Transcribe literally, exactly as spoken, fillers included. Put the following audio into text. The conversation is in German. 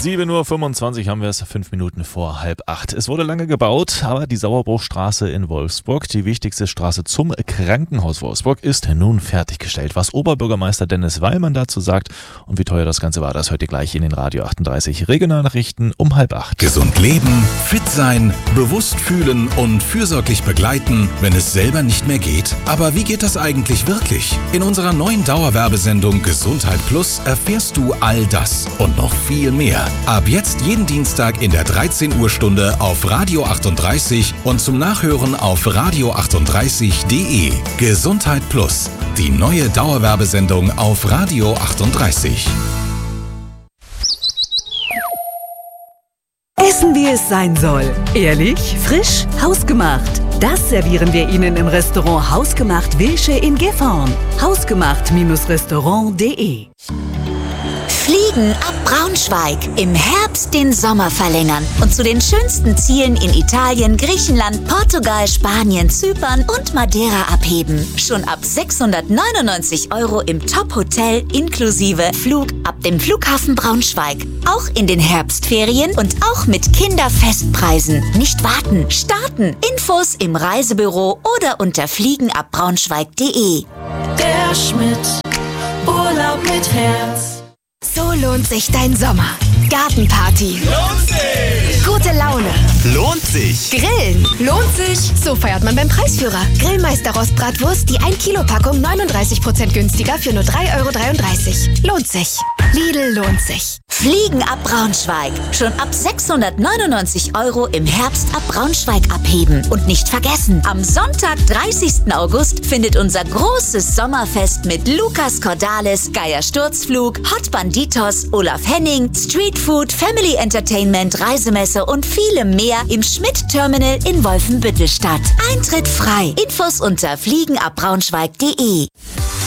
sieben Uhr fünfundzwanzig haben wir es, fünf Minuten vor halb acht. Es wurde lange gebaut, aber die Sauerbruchstraße in Wolfsburg, die wichtigste Straße zum Krankenhaus Wolfsburg, ist nun fertiggestellt. Was Oberbürgermeister Dennis Weilmann dazu sagt und wie teuer das Ganze war, das hört ihr gleich in den Radio achtunddreißig Regionalnachrichten um halb acht. Gesund leben, fit sein, bewusst fühlen und fürsorglich begleiten, wenn es selber nicht mehr geht. Aber wie geht das eigentlich wirklich? In unserer neuen Dauerwerbesendung Gesundheit Plus erfährst du all das und noch viel mehr. Ab jetzt jeden Dienstag in der dreizehn Uhr Stunde auf Radio achtunddreißig und zum Nachhören auf radio achtunddreißig punkt de. Gesundheit Plus, die neue Dauerwerbesendung auf Radio achtunddreißig. Essen, wie es sein soll. Ehrlich, frisch, hausgemacht. Das servieren wir Ihnen im Restaurant Hausgemacht Wilsche in Gifhorn. hausgemacht Restaurant punkt de. Fliegen ab Braunschweig. Im Herbst den Sommer verlängern und zu den schönsten Zielen in Italien, Griechenland, Portugal, Spanien, Zypern und Madeira abheben. Schon ab sechshundertneunundneunzig Euro im Top-Hotel inklusive Flug ab dem Flughafen Braunschweig. Auch in den Herbstferien und auch mit Kinderfestpreisen. Nicht warten, starten. Infos im Reisebüro oder unter fliegen ab braunschweig punkt de. Der Schmidt. Urlaub mit Herz. So lohnt sich dein Sommer. Gartenparty. Lohnt sich! Gute Laune. Lohnt sich! Grillen. Lohnt sich! So feiert man beim Preisführer. Grillmeister Rostbratwurst, die ein Kilo Packung neununddreißig Prozent günstiger für nur drei Euro dreiunddreißig. Lohnt sich. Lidl lohnt sich. Fliegen ab Braunschweig. Schon ab sechshundertneunundneunzig Euro im Herbst ab Braunschweig abheben. Und nicht vergessen, am Sonntag, dreißigsten August, findet unser großes Sommerfest mit Lukas Cordalis, Geier Sturzflug, Hot Banditos, Olaf Henning, Street Food, Family Entertainment, Reisemesse und vielem mehr im Schmidt-Terminal in Wolfenbüttel statt. Eintritt frei. Infos unter fliegen ab braunschweig punkt de.